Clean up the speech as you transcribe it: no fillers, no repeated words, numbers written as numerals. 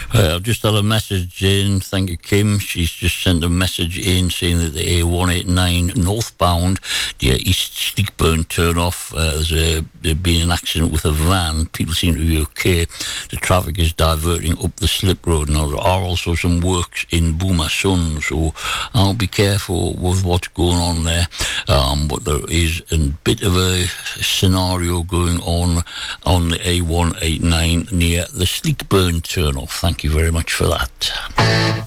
I've just had a message in. Thank you, Kim. She's just sent a message in saying that the A189 northbound near East Sleekburn turn-off, there's been an accident with a van. People seem to be okay. The traffic is diverting up the slip road. Now, there are also some works in Boomasun, so I'll be careful with what's going on there. But there is a bit of a scenario going on the A189 near the Sleekburn turn-off. Thank you very much for that.